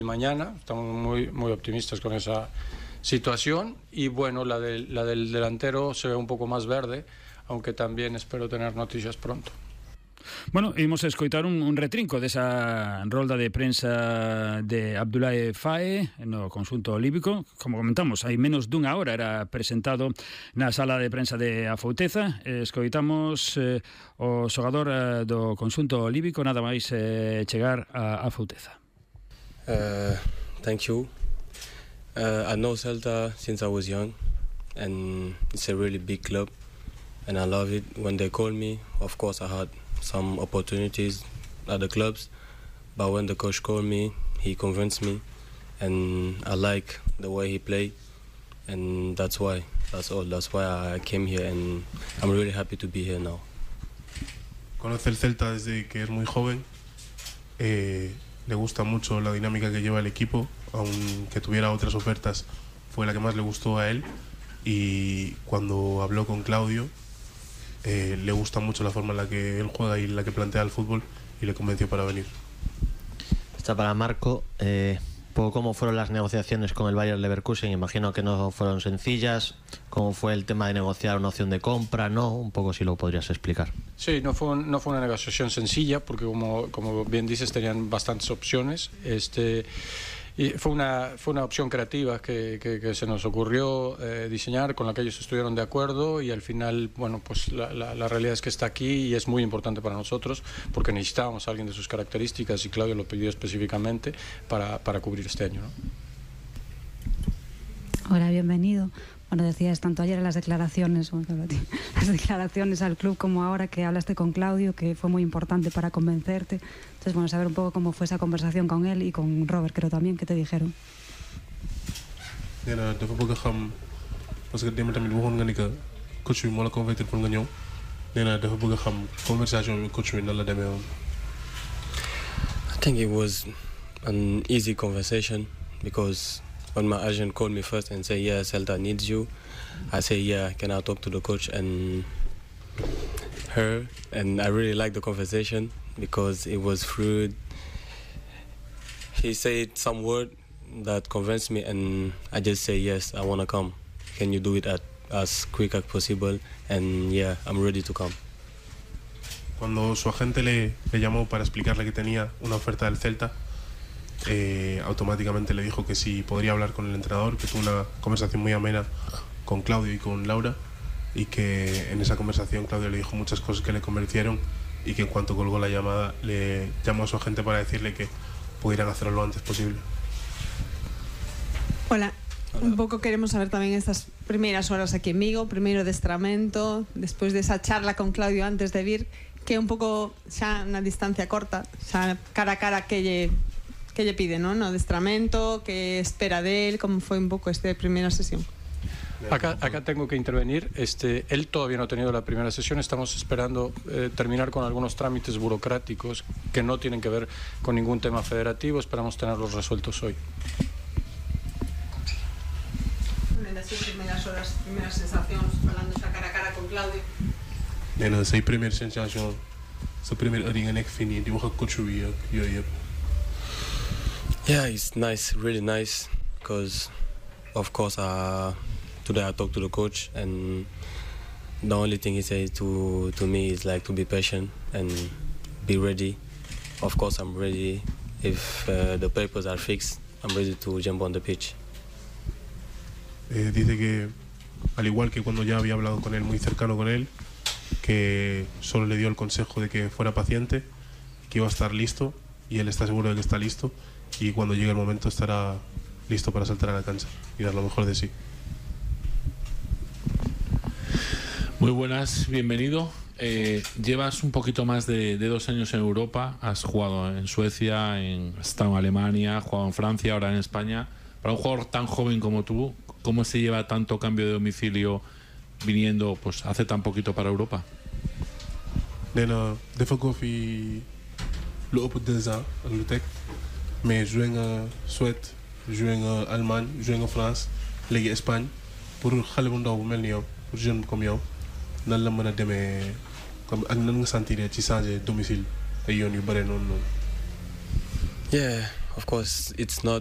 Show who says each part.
Speaker 1: Mañana estamos muy optimistas con esa situación y bueno, la del delantero se ve un pouco máis verde, aunque también espero tener noticias pronto.
Speaker 2: Bueno, imos escoitar un retrinco desa rolda de prensa de Abdoulaye Faye no conxunto líbico. Como comentamos, hai menos dunha hora era presentado na sala de prensa de Afouteza. Escoitamos o xogador do conxunto líbico nada máis chegar a Afouteza.
Speaker 3: Thank you. I know Celta since I was young, and it's a really big club, and I love it. When they called me, of course I had some opportunities at the clubs, but when the coach called me, he convinced me, and I like the way he played, and that's why I came here, and I'm really happy to be here now.
Speaker 4: Conoce el Celta desde que es muy joven. Le gusta mucho la dinámica que lleva el equipo, aunque tuviera otras ofertas, fue la que más le gustó a él. Y cuando habló con Claudio, le gusta mucho la forma en la que él juega y la que plantea el fútbol, y le convenció para venir.
Speaker 5: Está para Marco. ¿Cómo fueron las negociaciones con el Bayer Leverkusen? Imagino que no fueron sencillas. ¿Cómo fue el tema de negociar una opción de compra? ¿No? Un poco si lo podrías explicar.
Speaker 1: Sí, no fue una negociación sencilla porque como bien dices tenían bastantes opciones. Y fue una opción creativa que se nos ocurrió diseñar, con la que ellos estuvieron de acuerdo, y al final, bueno, pues la realidad es que está aquí y es muy importante para nosotros porque necesitábamos a alguien de sus características y Claudio lo pidió específicamente para cubrir este año, ¿no?
Speaker 6: Hola, bienvenido. Bueno, decías tanto ayer en las declaraciones al club como ahora que hablaste con Claudio, que fue muy importante para convencerte. Entonces, bueno, saber un poco cómo fue esa conversación con él y con Robert, creo también, ¿qué te dijeron?
Speaker 4: Nee na dafa bëgg xam parce que démb tamit waxoon nga ni que coach bi moo la convaincre pour nga ñëw. Nee na dafa bëgg xam conversation bi coach bi nan la demee woon.
Speaker 3: I think it was an easy conversation because when my agent called me first and said, yeah, Celta needs you, I say, yeah, can I talk to the coach and her? And I really liked the conversation because it was fluid. He said some word that convinced me, and I just say, yes, I want to come. Can you do it as quick as possible? And yeah, I'm ready to come.
Speaker 4: Cuando su agente le llamó para explicarle que tenía una oferta del Celta, automáticamente le dijo que sí podría hablar con el entrenador, que tuvo una conversación muy amena con Claudio y con Laura, y que en esa conversación Claudio le dijo muchas cosas que le convencieron, y que en cuanto colgó la llamada le llamó a su agente para decirle que pudieran hacerlo lo antes posible.
Speaker 7: Hola. Un pouco queremos saber tamén estas primeiras horas aquí en Vigo, primeiro adestramento, despois desa charla con Claudio antes de vir, que é un pouco xa na distancia corta, xa cara a cara que lle pide, non? No adestramento, que espera del, como foi un pouco esta primeira sesión.
Speaker 1: Acá tengo que intervenir. Él todavía no ha tenido la primera sesión. Estamos esperando terminar con algunos trámites burocráticos que no tienen que ver con ningún tema federativo. Esperamos tenerlos resueltos hoy.
Speaker 7: Primeiras horas, primeiras sensacións, falando xa cara a cara con Claudio.
Speaker 4: Nee na say première sensation, sa première heure yi nga nekk fii nii di wax ak coach bi ak yooyu yëpp.
Speaker 3: Yeah, it's nice, really nice, because of course today I talked to the coach, and the only thing he said to me is like to be patient and be ready. Of course I'm ready. If the papers are fixed, I'm ready to jump on the pitch.
Speaker 4: Dice que, al igual que cuando ya había hablado con él, muy cercano con él, que solo le dio el consejo de que fuera paciente, que iba a estar listo, y él está seguro de que está listo, y cuando llegue el momento estará listo para saltar a la cancha y dar lo mejor de sí.
Speaker 8: Muy buenas, bienvenido. Llevas un poquito más de 2 años en Europa, has jugado en Suecia, has estado en Alemania, has jugado en Francia, ahora en España. Para un jugador tan joven como tú, ¿cómo se lleva tanto cambio de domicilio viniendo pues hace tan poquito para Europa?
Speaker 4: Nee na dafa ko fi lu ëpp 2 ans ak lu teg, mais joué nga Suède, joué nga Allemagne, joué nga France, léegi Espagne. Pour xale bu ndaw bu mel ni yow, pour jeune comme yow, nan la mën a demee comme ak nan nga sentir ci changer domicile ay yoon yu bare noonu.
Speaker 3: Yeah, of course, it's not